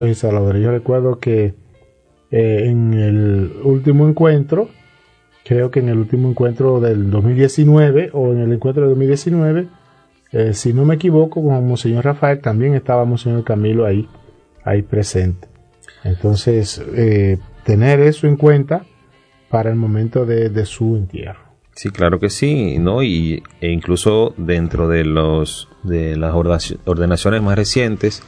y Salvador. Yo recuerdo que en el último encuentro, creo que en el último encuentro del 2019 o en el encuentro del 2019, si no me equivoco, con Monseñor Rafael también estaba Monseñor Camilo ahí presente. Entonces, tener eso en cuenta para el momento de su entierro. Sí, claro que sí, ¿no? E incluso dentro de las ordenaciones más recientes,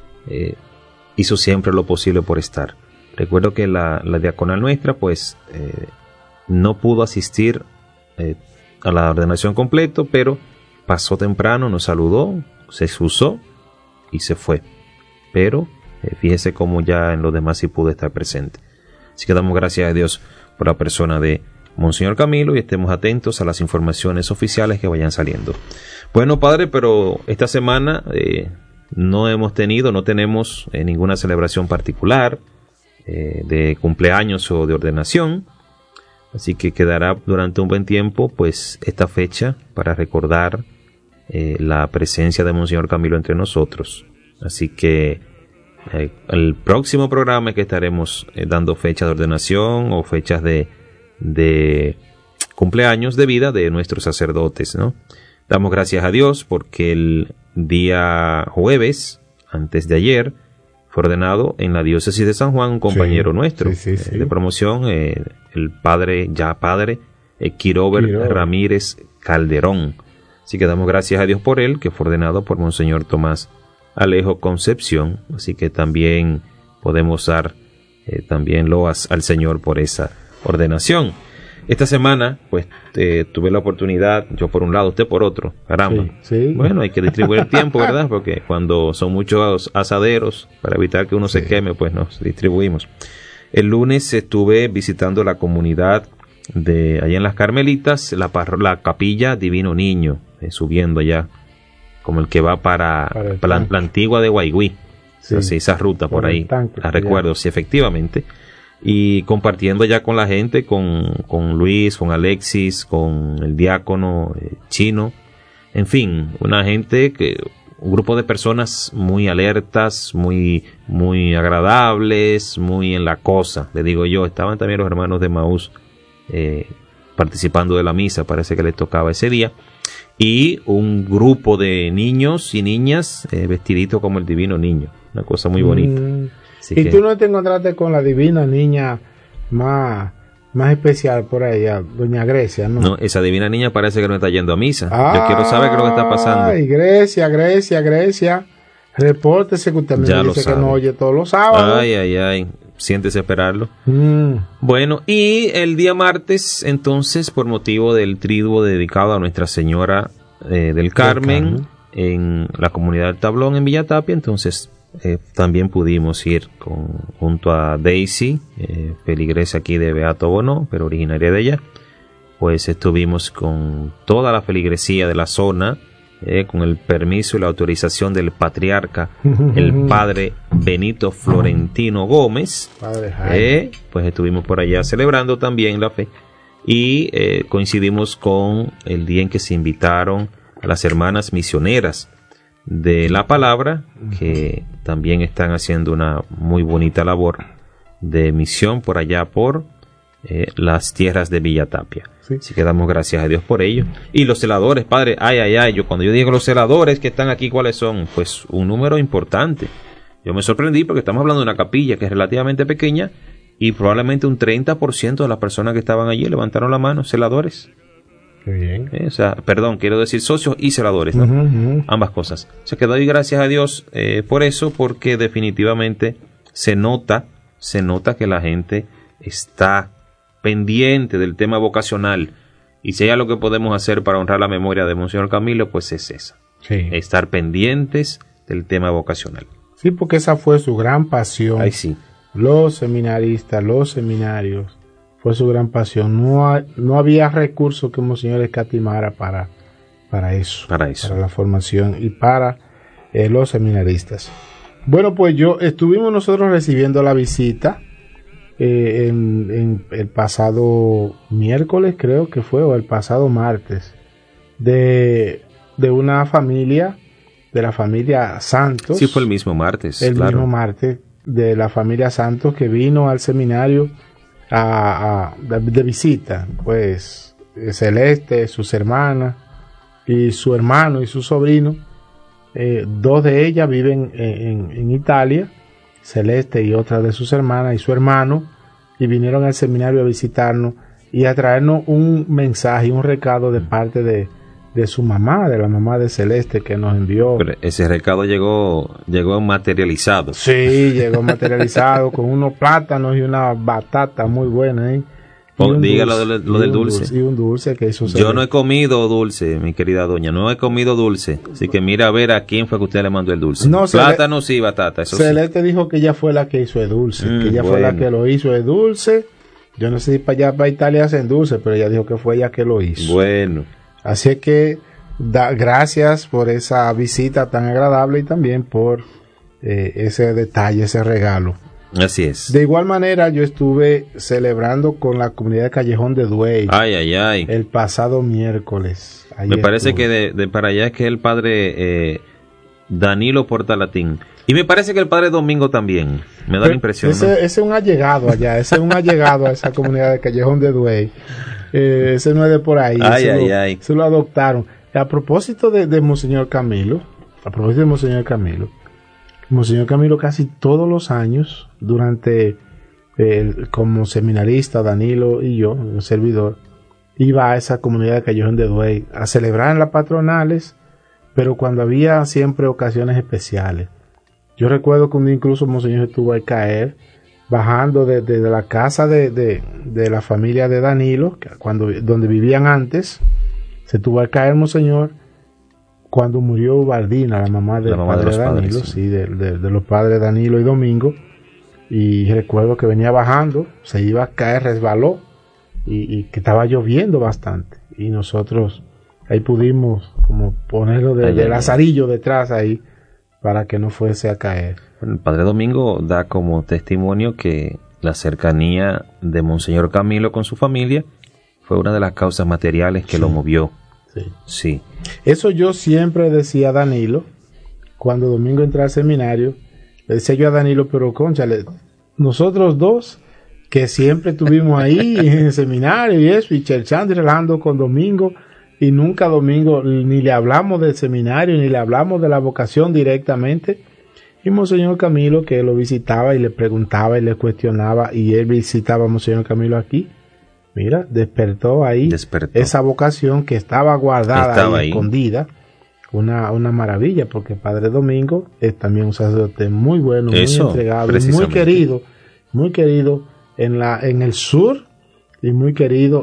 hizo siempre lo posible por estar. Recuerdo que la diaconal nuestra, pues, no pudo asistir a la ordenación completo, pero pasó temprano, nos saludó, se excusó y se fue. Pero fíjese cómo ya en los demás sí pudo estar presente. Así que damos gracias a Dios por la persona de Monseñor Camilo y estemos atentos a las informaciones oficiales que vayan saliendo. Bueno, padre, pero esta semana no tenemos ninguna celebración particular de cumpleaños o de ordenación. Así que quedará durante un buen tiempo pues esta fecha para recordar la presencia de Monseñor Camilo entre nosotros. Así que el próximo programa es que estaremos dando fechas de ordenación o fechas de cumpleaños de vida de nuestros sacerdotes, ¿no? Damos gracias a Dios porque el día jueves, antes de ayer, fue ordenado en la diócesis de San Juan un compañero nuestro de promoción, el padre Quirober Ramírez Calderón. Así que damos gracias a Dios por él, que fue ordenado por Monseñor Tomás Alejo Concepción. Así que también podemos dar también loas al Señor por esa ordenación. Esta semana, pues, tuve la oportunidad, yo por un lado, usted por otro, caramba. Sí. Bueno, hay que distribuir el tiempo, ¿verdad? Porque cuando son muchos asaderos, para evitar que uno se queme, pues nos distribuimos. El lunes estuve visitando la comunidad de allá en las Carmelitas, la capilla Divino Niño, subiendo allá, como el que va para la antigua de Guayguí. Sí. Así, esa ruta por ahí, la recuerdo, sí, efectivamente. Y compartiendo ya con la gente, con Luis, con Alexis, con el diácono Chino, en fin, un grupo de personas muy alertas, muy agradables, muy en la cosa, le digo yo. Estaban también los hermanos de Maús participando de la misa, parece que les tocaba ese día, y un grupo de niños y niñas vestiditos como el Divino Niño, una cosa muy bonita. ¿Y tú no te encontraste con la divina niña más especial por allá, doña Grecia, no? No, esa divina niña parece que no está yendo a misa. Yo quiero saber qué es lo que está pasando. Ay, Grecia, repórtese que usted me dice que no oye todos los sábados. Ay, siéntese a esperarlo. Bueno, y el día martes, entonces, por motivo del triduo dedicado a Nuestra Señora del Carmen, en la comunidad del Tablón, en Villa Tapia, entonces también pudimos ir junto a Daisy, feligresa aquí de Beato Bonó, pero originaria de ella. Pues estuvimos con toda la feligresía de la zona, con el permiso y la autorización del patriarca, el padre Benito Florentino Gómez. Pues estuvimos por allá celebrando también la fe y coincidimos con el día en que se invitaron a las hermanas misioneras de la palabra, que también están haciendo una muy bonita labor de misión por allá por las tierras de Villa Tapia. Así que damos gracias a Dios por ello. Y los celadores, padre, cuando yo digo los celadores que están aquí, ¿cuáles son? Pues un número importante. Yo me sorprendí porque estamos hablando de una capilla que es relativamente pequeña y probablemente un 30% de las personas que estaban allí levantaron la mano, celadores. Qué bien. Quiero decir socios y celadores, ¿no? Ambas cosas. O sea que doy gracias a Dios por eso, porque definitivamente se nota que la gente está pendiente del tema vocacional, y si hay algo que podemos hacer para honrar la memoria de Monseñor Camilo, pues es esa, estar pendientes del tema vocacional. Sí, porque esa fue su gran pasión. Ay, sí. Los seminaristas, los seminarios, fue su gran pasión. No había recursos que Monseñor escatimara para eso, para la formación y para los seminaristas. Bueno, pues estuvimos nosotros recibiendo la visita en el pasado miércoles, creo que fue, o el pasado martes, de una familia, de la familia Santos. Sí, fue el mismo martes. Mismo martes, de la familia Santos que vino al seminario de visita, pues Celeste, sus hermanas y su hermano y su sobrino, dos de ellas viven en Italia, Celeste y otra de sus hermanas y su hermano, y vinieron al seminario a visitarnos y a traernos un mensaje, un recado de parte de su mamá, de la mamá de Celeste, que nos envió. Pero ese recado llegó materializado. Sí, llegó materializado con unos plátanos y una batata muy buena, ¿eh? Dígalo lo del dulce. Y un dulce que hizo Celeste. Yo no he comido dulce, mi querida doña, no he comido dulce. Así que mira a ver a quién fue que usted le mandó el dulce. No, plátanos y batata, eso Celeste dijo que ella fue la que hizo el dulce, que ella fue la que lo hizo el dulce. Yo no sé si para allá, para Italia hacen dulce, pero ella dijo que fue ella que lo hizo. Bueno. Así es que gracias por esa visita tan agradable y también por ese detalle, ese regalo. Así es. De igual manera, yo estuve celebrando con la comunidad de Callejón de Duey. El pasado miércoles. Me parece que de para allá es que el padre Danilo Portalatín. Y me parece que el padre Domingo también. Me da la impresión. Ese es un allegado allá. Ese es un allegado a esa comunidad de Callejón de Duey. Ese no es de por ahí. Se lo adoptaron. A propósito de Monseñor Camilo. Monseñor Camilo casi todos los años, durante como seminarista, Danilo y yo, el servidor, iba a esa comunidad de Callejón de Duey a celebrar en las patronales, pero cuando había siempre ocasiones especiales. Yo recuerdo que un día incluso Monseñor estuvo al caer, bajando desde la casa de la familia de Danilo, donde vivían antes. Se tuvo al caer Monseñor cuando murió Bardina, la mamá del padre de Danilo, padres, sí, de los padres Danilo y Domingo. Y recuerdo que venía bajando, se iba a caer, resbaló, y que estaba lloviendo bastante. Y nosotros ahí pudimos como ponerlo de lazarillo detrás ahí para que no fuese a caer. Bueno, el padre Domingo da como testimonio que la cercanía de Monseñor Camilo con su familia fue una de las causas materiales que lo movió. Sí. Eso yo siempre decía a Danilo, cuando Domingo entró al seminario, le decía yo a Danilo, pero cónchale, nosotros dos, que siempre estuvimos ahí en el seminario y eso, y cherchando y relajando con Domingo, y nunca Domingo ni le hablamos del seminario, ni le hablamos de la vocación directamente. Y Monseñor Camilo, que lo visitaba y le preguntaba y le cuestionaba, y él visitaba a Monseñor Camilo aquí, mira, despertó ahí esa vocación que estaba guardada y escondida. Una maravilla, porque Padre Domingo es también un sacerdote muy bueno, muy entregado, muy querido en el sur y muy querido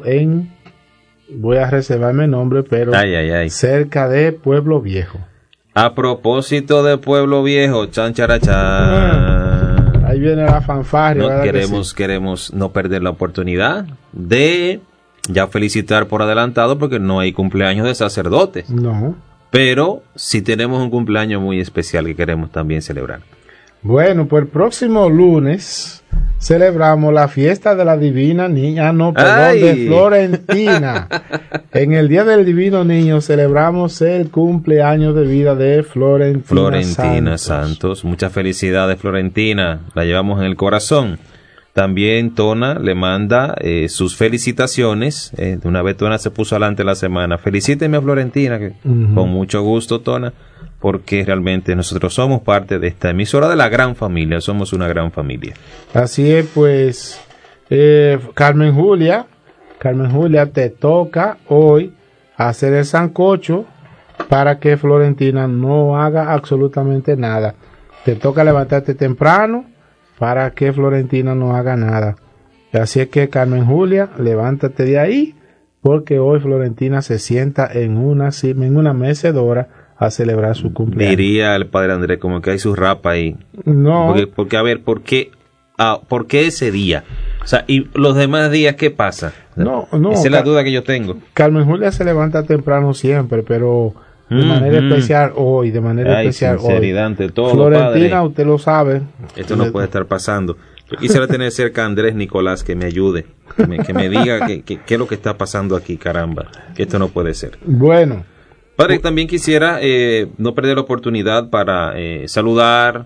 voy a reservarme el nombre, pero cerca de Pueblo Viejo. A propósito de Pueblo Viejo, chancharachán. Ahí viene la fanfarria. Queremos no perder la oportunidad de ya felicitar por adelantado, porque no hay cumpleaños de sacerdotes. No. Pero sí tenemos un cumpleaños muy especial que queremos también celebrar. Bueno, pues el próximo lunes celebramos la fiesta de la Divina Niña, de Florentina. En el Día del Divino Niño celebramos el cumpleaños de vida de Florentina Santos. Muchas felicidades, Florentina, la llevamos en el corazón. También Tona le manda sus felicitaciones. De una vez Tona se puso adelante la semana. Felicíteme a Florentina, con mucho gusto, Tona, porque realmente nosotros somos parte de esta emisora de la gran familia, somos una gran familia. Así es, pues, Carmen Julia, te toca hoy hacer el sancocho para que Florentina no haga absolutamente nada. Te toca levantarte temprano para que Florentina no haga nada. Así es que, Carmen Julia, levántate de ahí, porque hoy Florentina se sienta en una mecedora a celebrar su cumpleaños. Diría el padre Andrés, como que hay su rapa ahí. No. Porque a ver, ¿por qué ese día? O sea, ¿y los demás días qué pasa? No. Esa es la duda que yo tengo. Carmen Julia se levanta temprano siempre, pero de manera especial hoy, sinceridad ante todo, Florentina, padre. Usted lo sabe. Esto no puede estar pasando. Yo quisiera tener cerca a Andrés Nicolás que me ayude, que me diga qué es lo que está pasando aquí, caramba. Esto no puede ser. Bueno. Padre, también quisiera no perder la oportunidad para saludar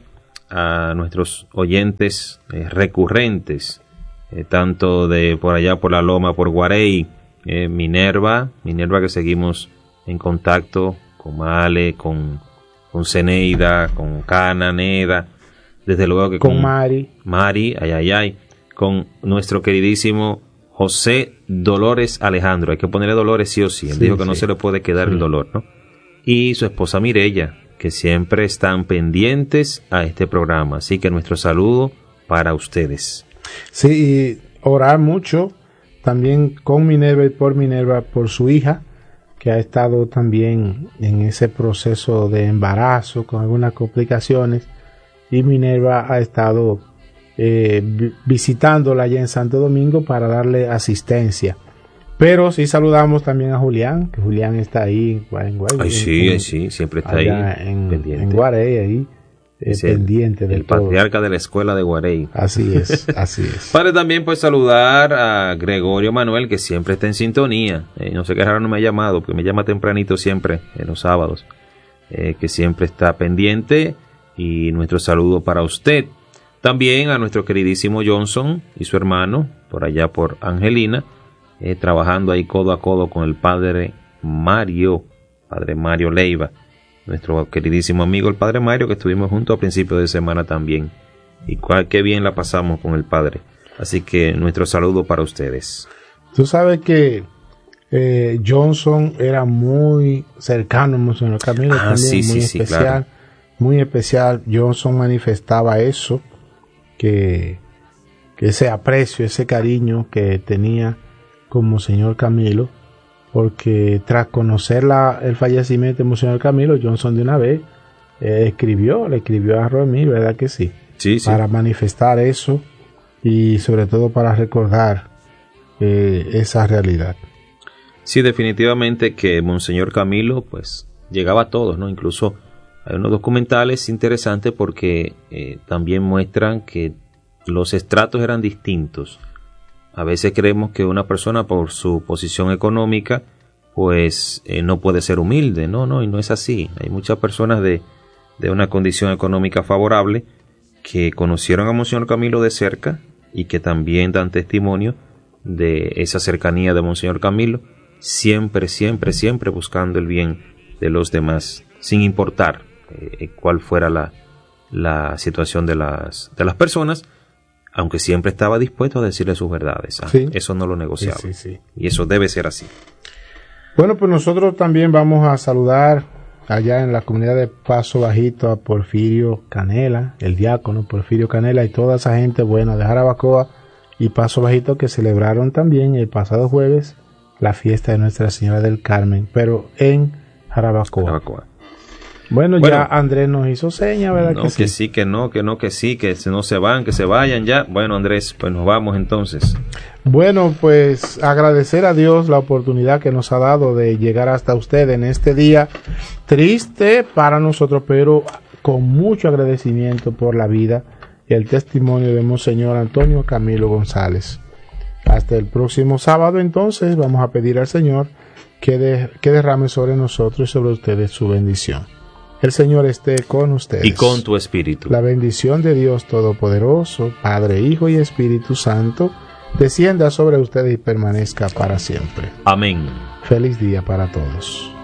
a nuestros oyentes recurrentes, tanto de por allá por la Loma, por Guarey, Minerva que seguimos en contacto con Male, con Ceneida, con Cana, Neda, desde luego que con Mari, con nuestro queridísimo José Dolores Alejandro. Hay que ponerle Dolores sí o sí. Él dijo que no se le puede quedar el dolor, ¿no? Y su esposa Mirella, que siempre están pendientes a este programa. Así que nuestro saludo para ustedes. Sí, y orar mucho también con Minerva y por Minerva, por su hija, que ha estado también en ese proceso de embarazo con algunas complicaciones, y Minerva ha estado visitándola allá en Santo Domingo para darle asistencia. Pero sí saludamos también a Julián, que Julián está ahí en Guarey. Sí, siempre está ahí pendiente. En Guarey, ahí pendiente del patriarca de la escuela de Guarey. Así es. Padre, también pues saludar a Gregorio Manuel, que siempre está en sintonía. No sé qué raro no me ha llamado, porque me llama tempranito siempre en los sábados, que siempre está pendiente, y nuestro saludo para usted. También a nuestro queridísimo Johnson y su hermano, por allá por Angelina, trabajando ahí codo a codo con el padre Mario Leiva, nuestro queridísimo amigo el padre Mario, que estuvimos juntos a principios de semana también, y qué bien la pasamos con el padre. Así que nuestro saludo para ustedes. Tú sabes que Johnson era muy cercano a Monseñor Camilo, también muy especial, claro. Muy especial. Johnson manifestaba eso, que ese aprecio, ese cariño que tenía con Monseñor Camilo, porque tras conocer el fallecimiento de Monseñor Camilo, Johnson de una vez le escribió a Roemí, ¿verdad que sí? Sí. Para manifestar eso y sobre todo para recordar esa realidad. Sí, definitivamente que Monseñor Camilo pues llegaba a todos, ¿no? Incluso hay unos documentales interesantes porque también muestran que los estratos eran distintos. A veces creemos que una persona por su posición económica pues no puede ser humilde, y no es así. Hay muchas personas de una condición económica favorable que conocieron a Monseñor Camilo de cerca y que también dan testimonio de esa cercanía de Monseñor Camilo, siempre buscando el bien de los demás, sin importar cuál fuera la situación de las personas, aunque siempre estaba dispuesto a decirle sus verdades. Sí. Eso no lo negociaba. Sí. Y eso debe ser así. Bueno, pues nosotros también vamos a saludar allá en la comunidad de Paso Bajito a Porfirio Canela, el diácono Porfirio Canela, y toda esa gente buena de Jarabacoa y Paso Bajito, que celebraron también el pasado jueves la fiesta de Nuestra Señora del Carmen, pero en Jarabacoa. Bueno, ya Andrés nos hizo seña, ¿verdad? No, que sí, que no se van, que se vayan ya. Bueno, Andrés, pues nos vamos entonces. Bueno, pues agradecer a Dios la oportunidad que nos ha dado de llegar hasta usted en este día triste para nosotros, pero con mucho agradecimiento por la vida y el testimonio de Monseñor Antonio Camilo González. Hasta el próximo sábado, entonces, vamos a pedir al Señor que derrame sobre nosotros y sobre ustedes su bendición. El Señor esté con ustedes. Y con tu espíritu. La bendición de Dios Todopoderoso, Padre, Hijo y Espíritu Santo, descienda sobre ustedes y permanezca para siempre. Amén. Feliz día para todos.